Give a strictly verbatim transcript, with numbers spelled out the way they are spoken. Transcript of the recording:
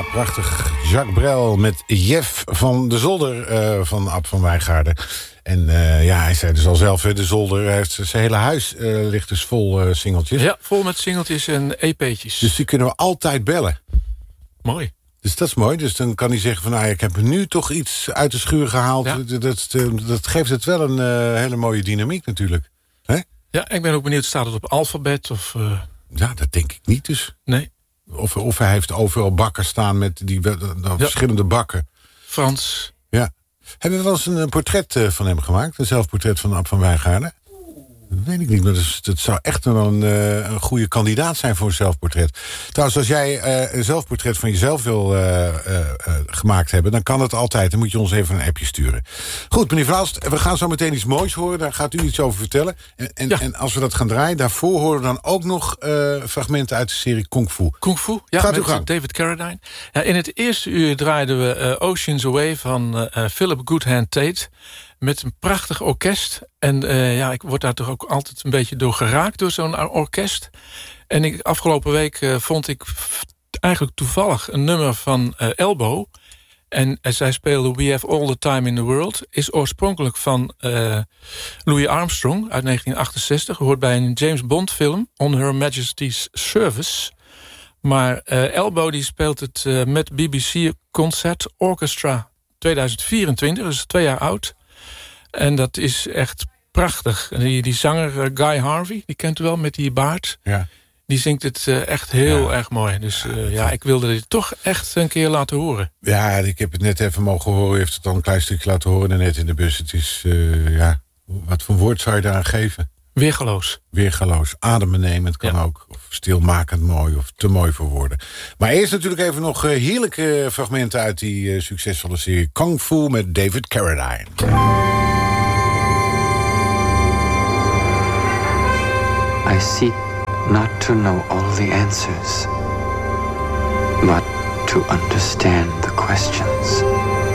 prachtig. Jacques Brel met Jef van de Zolder uh, van Ab van Wijngaarden. En uh, ja, hij zei dus al zelf, de Zolder, hij heeft zijn hele huis uh, ligt dus vol uh, singeltjes. Ja, vol met singeltjes en E P'tjes. Dus die kunnen we altijd bellen. Mooi. Dus dat is mooi. Dus dan kan hij zeggen van, nou, ik heb nu toch iets uit de schuur gehaald. Ja. Dat, dat, dat geeft het wel een uh, hele mooie dynamiek natuurlijk. Hè? Ja, ik ben ook benieuwd, staat het op alfabet? Of, uh... Ja, dat denk ik niet dus. Nee. Of, of hij heeft overal bakken staan met die uh, ja. verschillende bakken. Frans. Ja. Hebben we wel eens een portret uh, van hem gemaakt? Een zelfportret van Ab van Wijngaarden? Dat weet ik niet, maar dat, dat zou echt wel een, uh, een goede kandidaat zijn voor een zelfportret. Trouwens, als jij uh, een zelfportret van jezelf wil uh, uh, uh, gemaakt hebben, dan kan het altijd. Dan moet je ons even een appje sturen. Goed, meneer Vlaast, we gaan zo meteen iets moois horen. Daar gaat u iets over vertellen. En, en, ja. en als we dat gaan draaien, daarvoor horen we dan ook nog uh, fragmenten uit de serie Kung Fu. Kung Fu, ja, gaat met u gang. David Carradine. Ja, in het eerste uur draaiden we uh, Oceans Away van uh, Philip Goodhand Tate. Met een prachtig orkest. En uh, ja, ik word daar toch ook altijd een beetje door geraakt, door zo'n orkest. En ik, afgelopen week uh, vond ik eigenlijk toevallig een nummer van uh, Elbow. En uh, zij speelde We Have All the Time in the World. Is oorspronkelijk van uh, Louis Armstrong uit negentien achtenzestig. Hoort bij een James Bond film, On Her Majesty's Service. Maar uh, Elbow die speelt het uh, met B B C Concert Orchestra tweeduizend vierentwintig. Dus twee jaar oud. En dat is echt prachtig. Die, die zanger uh, Guy Harvey, die kent u wel met die baard. Ja. Die zingt het uh, echt heel ja. erg mooi. Dus uh, ja, ik wilde dit toch echt een keer laten horen. Ja, ik heb het net even mogen horen. U heeft het al een klein stukje laten horen net in de bus. Het is, uh, ja, wat voor woord zou je daar aan geven? Weergaloos. Weergaloos. Adembenemend kan ja. ook. Of stilmakend mooi. Of te mooi voor woorden. Maar eerst natuurlijk even nog uh, heerlijke fragmenten uit die uh, succesvolle serie Kung Fu met David Carradine. I seek not to know all the answers, but to understand the questions.